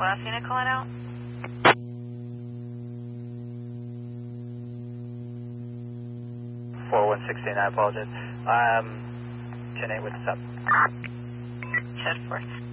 last unit calling out? 4116, I apologize. 10-8, what's up? 10-4.